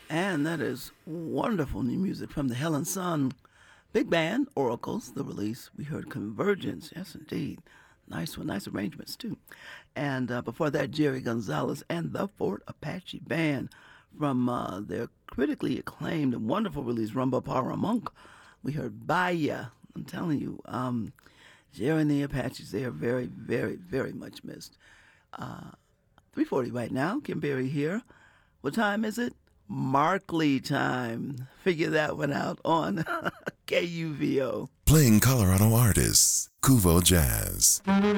And that is wonderful new music from the Helen Sun Big Band, Oracles, the release. We heard Convergence. Yes, indeed. Nice one. Nice arrangements, too. And before that, Jerry Gonzalez and the Fort Apache Band from their critically acclaimed and wonderful release, Rumba Para Monk. We heard Baya. I'm telling you, Jerry and the Apaches, they are very, very, very much missed. 3:40 right now. Kim Berry here. What time is it? Markley time. Figure that one out on KUVO. Playing Colorado artists, Kuvo Jazz.